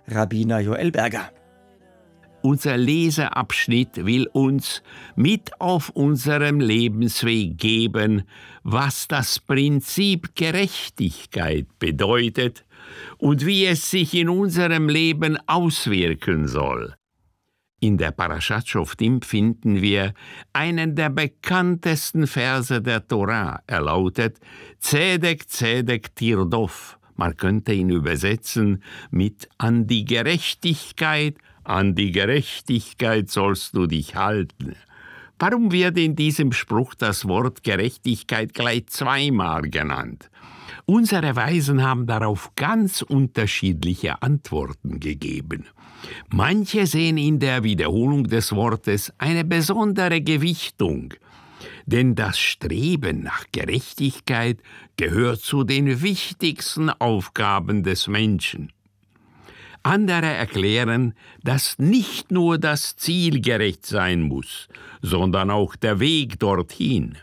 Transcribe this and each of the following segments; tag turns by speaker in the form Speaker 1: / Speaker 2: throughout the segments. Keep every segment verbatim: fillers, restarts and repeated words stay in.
Speaker 1: Rabbiner Joel Berger.
Speaker 2: Unser Leseabschnitt will uns mit auf unserem Lebensweg geben, was das Prinzip Gerechtigkeit bedeutet und wie es sich in unserem Leben auswirken soll. In der Parashat Shoftim finden wir einen der bekanntesten Verse der Tora. Er lautet Zedek, Zedek, Tirdof. Man könnte ihn übersetzen mit an die Gerechtigkeit, an die Gerechtigkeit sollst du dich halten. Warum wird in diesem Spruch das Wort Gerechtigkeit gleich zweimal genannt? Unsere Weisen haben darauf ganz unterschiedliche Antworten gegeben. Manche sehen in der Wiederholung des Wortes eine besondere Gewichtung, denn das Streben nach Gerechtigkeit gehört zu den wichtigsten Aufgaben des Menschen. Andere erklären, dass nicht nur das Ziel gerecht sein muss, sondern auch der Weg dorthin.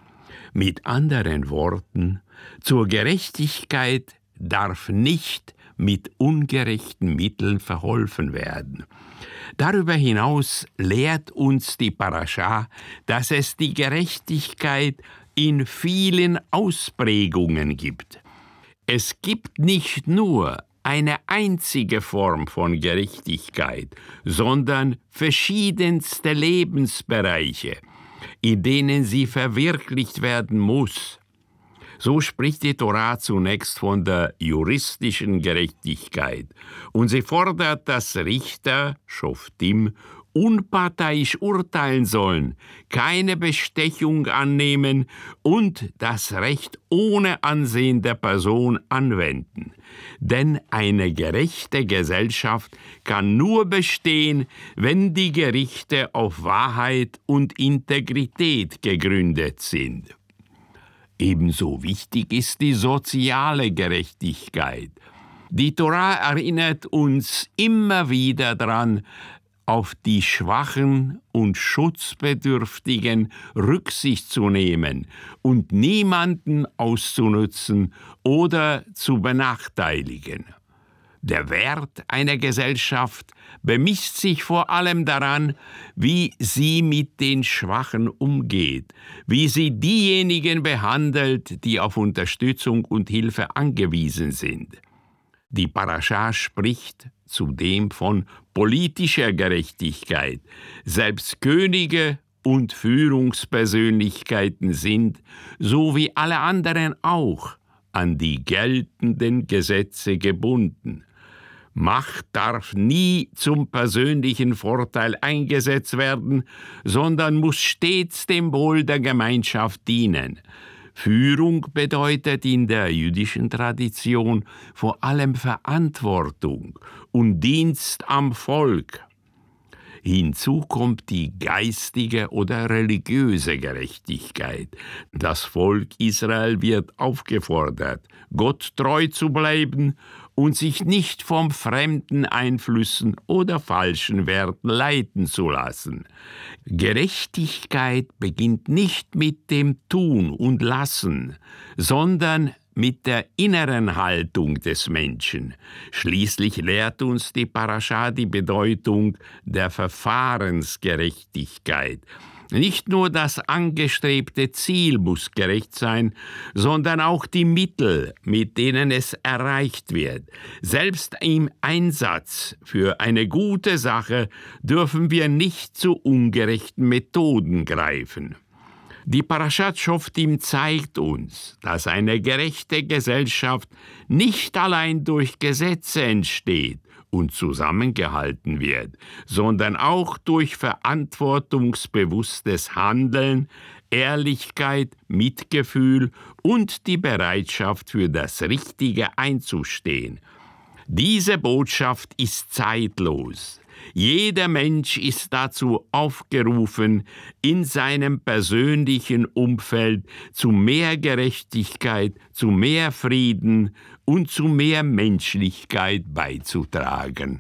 Speaker 2: Mit anderen Worten, zur Gerechtigkeit darf nicht mit ungerechten Mitteln verholfen werden. Darüber hinaus lehrt uns die Parascha, dass es die Gerechtigkeit in vielen Ausprägungen gibt. Es gibt nicht nur eine einzige Form von Gerechtigkeit, sondern verschiedenste Lebensbereiche, in denen sie verwirklicht werden muss. So spricht die Tora zunächst von der juristischen Gerechtigkeit und sie fordert, dass Richter, Schoftim, unparteiisch urteilen sollen, keine Bestechung annehmen und das Recht ohne Ansehen der Person anwenden. Denn eine gerechte Gesellschaft kann nur bestehen, wenn die Gerichte auf Wahrheit und Integrität gegründet sind. Ebenso wichtig ist die soziale Gerechtigkeit. Die Tora erinnert uns immer wieder daran, auf die Schwachen und Schutzbedürftigen Rücksicht zu nehmen und niemanden auszunutzen oder zu benachteiligen. Der Wert einer Gesellschaft bemisst sich vor allem daran, wie sie mit den Schwachen umgeht, wie sie diejenigen behandelt, die auf Unterstützung und Hilfe angewiesen sind. Die Parascha spricht zudem von politischer Gerechtigkeit. Selbst Könige und Führungspersönlichkeiten sind, so wie alle anderen auch, an die geltenden Gesetze gebunden. Macht darf nie zum persönlichen Vorteil eingesetzt werden, sondern muss stets dem Wohl der Gemeinschaft dienen. Führung bedeutet in der jüdischen Tradition vor allem Verantwortung und Dienst am Volk. Hinzu kommt die geistige oder religiöse Gerechtigkeit. Das Volk Israel wird aufgefordert, Gott treu zu bleiben und sich nicht von fremden Einflüssen oder falschen Werten leiten zu lassen. Gerechtigkeit beginnt nicht mit dem Tun und Lassen, sondern mit der inneren Haltung des Menschen. Schließlich lehrt uns die Parascha die Bedeutung der Verfahrensgerechtigkeit. Nicht nur das angestrebte Ziel muss gerecht sein, sondern auch die Mittel, mit denen es erreicht wird. Selbst im Einsatz für eine gute Sache dürfen wir nicht zu ungerechten Methoden greifen. Die Parashat Shoftim zeigt uns, dass eine gerechte Gesellschaft nicht allein durch Gesetze entsteht und zusammengehalten wird, sondern auch durch verantwortungsbewusstes Handeln, Ehrlichkeit, Mitgefühl und die Bereitschaft für das Richtige einzustehen. Diese Botschaft ist zeitlos. Jeder Mensch ist dazu aufgerufen, in seinem persönlichen Umfeld zu mehr Gerechtigkeit, zu mehr Frieden und zu mehr Menschlichkeit beizutragen.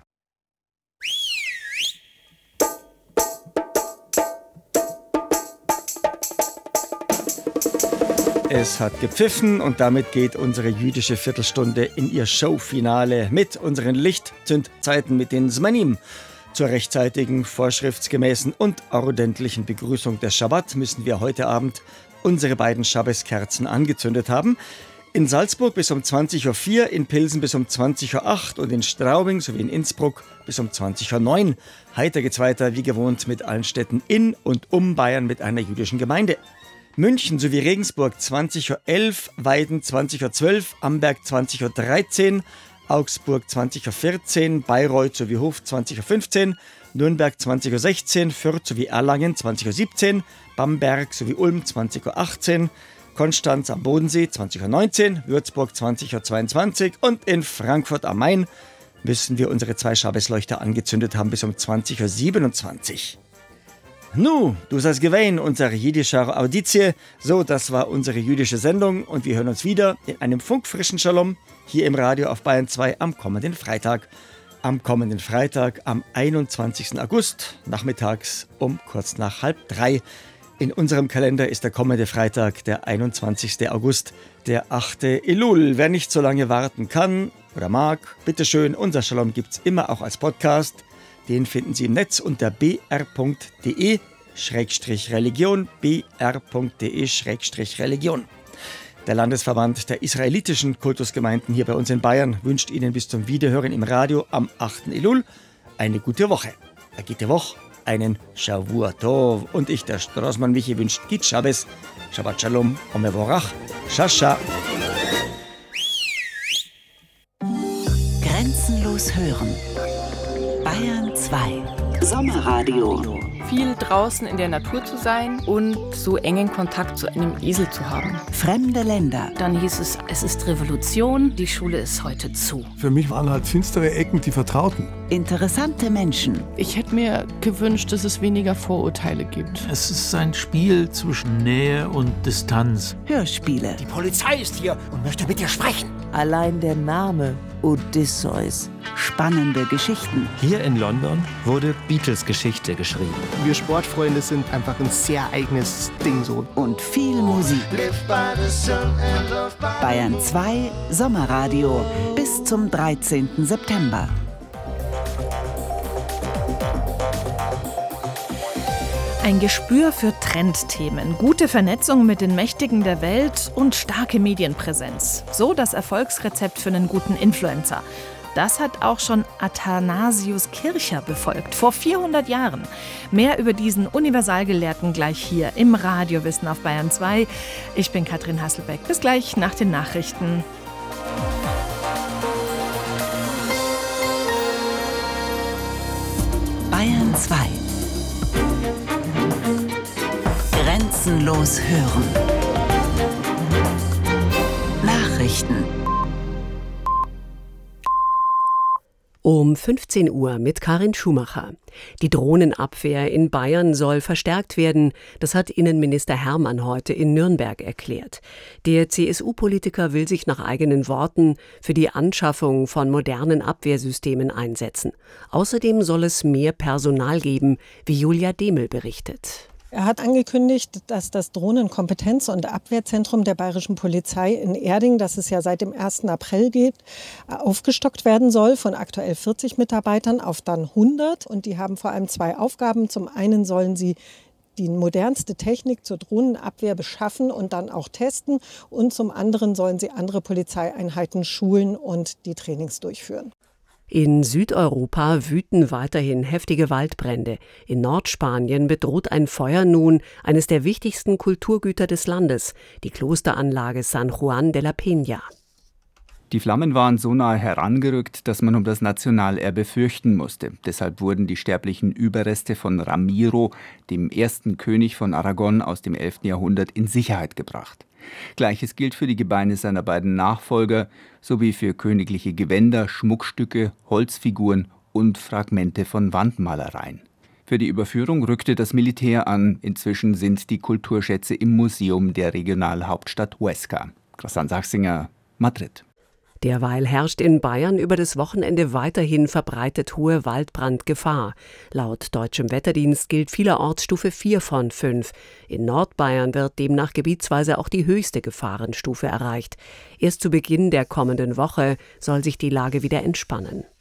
Speaker 1: Es hat gepfiffen und damit geht unsere jüdische Viertelstunde in ihr Showfinale mit unseren Lichtzündzeiten mit den Zmanim. Zur rechtzeitigen, vorschriftsgemäßen und ordentlichen Begrüßung des Schabbat müssen wir heute Abend unsere beiden Schabbeskerzen angezündet haben. In Salzburg bis um zwanzig Uhr vier, in Pilsen bis um zwanzig Uhr acht und in Straubing sowie in Innsbruck bis um zwanzig Uhr neun. Heiter geht's weiter, wie gewohnt, mit allen Städten in und um Bayern mit einer jüdischen Gemeinde. München sowie Regensburg zwanzig Uhr elf, Weiden zwanzig Uhr zwölf, Amberg zwanzig Uhr dreizehn, Augsburg zwanzig Uhr vierzehn, Bayreuth sowie Hof zwanzig Uhr fünfzehn, Nürnberg zwanzig Uhr sechzehn, Fürth sowie Erlangen zwanzig Uhr siebzehn, Bamberg sowie Ulm zwanzig Uhr achtzehn, Konstanz am Bodensee zwanzig Uhr neunzehn, Würzburg zwanzig Uhr zweiundzwanzig und in Frankfurt am Main müssen wir unsere zwei Schabbesleuchter angezündet haben bis um zwanzig Uhr siebenundzwanzig. Nu, du seist gewähnt, unsere jüdische Auditie. So, das war unsere jüdische Sendung und wir hören uns wieder in einem funkfrischen Shalom hier im Radio auf Bayern zwei am kommenden Freitag. Am kommenden Freitag, am einundzwanzigsten August, nachmittags um kurz nach halb drei. In unserem Kalender ist der kommende Freitag, der einundzwanzigsten August, der achte Elul. Wer nicht so lange warten kann oder mag, bitteschön, unser Shalom gibt's immer auch als Podcast. Den finden Sie im Netz unter b r punkt d e Schrägstrich Religion, b r punkt d e Schrägstrich Religion. Der Landesverband der israelitischen Kultusgemeinden hier bei uns in Bayern wünscht Ihnen bis zum Wiederhören im Radio am achten Elul eine gute Woche. Eine gute Woche, einen Shavua Tov. Und ich, der Straßmann Michi, wünscht Git Shabbos, Shabbat Shalom, Omevorach, Shasha.
Speaker 3: Grenzenlos hören. Bayern zwei. Sommerradio.
Speaker 4: Viel draußen in der Natur zu sein und so engen Kontakt zu einem Esel zu haben.
Speaker 3: Fremde Länder.
Speaker 5: Dann hieß es, es ist Revolution, die Schule ist heute zu.
Speaker 6: Für mich waren halt finstere Ecken die Vertrauten.
Speaker 3: Interessante Menschen.
Speaker 4: Ich hätte mir gewünscht, dass es weniger Vorurteile gibt.
Speaker 7: Es ist ein Spiel zwischen Nähe und Distanz.
Speaker 3: Hörspiele.
Speaker 8: Die Polizei ist hier und möchte mit dir sprechen.
Speaker 9: Allein der Name Odysseus.
Speaker 3: Spannende Geschichten.
Speaker 10: Hier in London wurde Beatles Geschichte geschrieben.
Speaker 11: Wir Sportfreunde sind einfach ein sehr eigenes Ding so.
Speaker 3: Und viel Musik. Bayern zwei Sommerradio bis zum dreizehnten September.
Speaker 5: Ein Gespür für Trendthemen, gute Vernetzung mit den Mächtigen der Welt und starke Medienpräsenz. So das Erfolgsrezept für einen guten Influencer. Das hat auch schon Athanasius Kircher befolgt, vor vierhundert Jahren. Mehr über diesen Universalgelehrten gleich hier im Radiowissen auf Bayern zwei. Ich bin Katrin Hasselbeck. Bis gleich nach den Nachrichten.
Speaker 3: Bayern zwei. Grenzenlos hören. Nachrichten.
Speaker 12: Um fünfzehn Uhr mit Karin Schumacher. Die Drohnenabwehr in Bayern soll verstärkt werden. Das hat Innenminister Hermann heute in Nürnberg erklärt. Der C S U-Politiker will sich nach eigenen Worten für die Anschaffung von modernen Abwehrsystemen einsetzen. Außerdem soll es mehr Personal geben, wie Julia Demel berichtet.
Speaker 13: Er hat angekündigt, dass das Drohnenkompetenz- und Abwehrzentrum der Bayerischen Polizei in Erding, das es ja seit dem ersten April gibt, aufgestockt werden soll von aktuell vierzig Mitarbeitern auf dann hundert. Und die haben vor allem zwei Aufgaben. Zum einen sollen sie die modernste Technik zur Drohnenabwehr beschaffen und dann auch testen. Und zum anderen sollen sie andere Polizeieinheiten schulen und die Trainings durchführen.
Speaker 12: In Südeuropa wüten weiterhin heftige Waldbrände. In Nordspanien bedroht ein Feuer nun eines der wichtigsten Kulturgüter des Landes, die Klosteranlage San Juan de la Peña.
Speaker 14: Die Flammen waren so nahe herangerückt, dass man um das Nationalerbe fürchten musste. Deshalb wurden die sterblichen Überreste von Ramiro, dem ersten König von Aragon aus dem elften Jahrhundert, in Sicherheit gebracht. Gleiches gilt für die Gebeine seiner beiden Nachfolger sowie für königliche Gewänder, Schmuckstücke, Holzfiguren und Fragmente von Wandmalereien. Für die Überführung rückte das Militär an. Inzwischen sind die Kulturschätze im Museum der Regionalhauptstadt Huesca. Christian Sachsinger, Madrid.
Speaker 12: Derweil herrscht in Bayern über das Wochenende weiterhin verbreitet hohe Waldbrandgefahr. Laut deutschem Wetterdienst gilt vielerorts Stufe vier von fünf. In Nordbayern wird demnach gebietsweise auch die höchste Gefahrenstufe erreicht. Erst zu Beginn der kommenden Woche soll sich die Lage wieder entspannen.